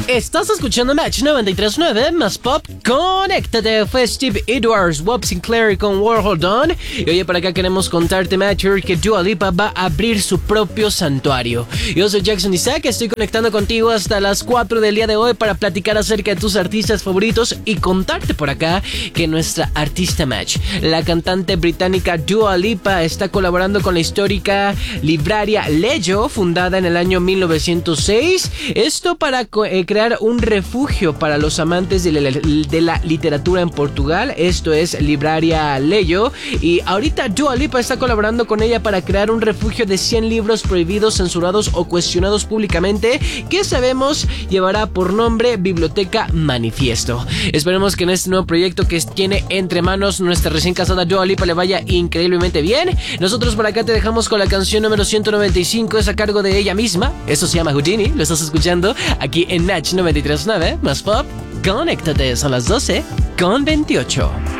Estás escuchando Match 93.9 más pop. Conéctate. Fue Steve Edwards, Bob Sinclair con Warhol Dawn. Y oye, por acá queremos contarte, Matcher, que Dua Lipa va a abrir su propio santuario. Yo soy Jackson Isaac, estoy conectando contigo hasta las 4 del día de hoy para platicar acerca de tus artistas favoritos y contarte por acá que nuestra artista Match, la cantante británica Dua Lipa, está colaborando con la histórica libraria Leyo, fundada en el año 1906. Esto para crear un refugio para los amantes de la literatura en Portugal. Esto es Libraria Leyo. Y ahorita Dua Lipa está colaborando con ella para crear un refugio de 100 libros prohibidos, censurados o cuestionados públicamente, que sabemos llevará por nombre Biblioteca Manifiesto. Esperemos que en este nuevo proyecto que tiene entre manos nuestra recién casada Dua Lipa le vaya increíblemente bien. Nosotros por acá te dejamos con la canción número 195, es a cargo de ella misma. Eso se llama Houdini, lo estás escuchando aquí en Match 93.9 más pop. Conéctate, son las 12:28.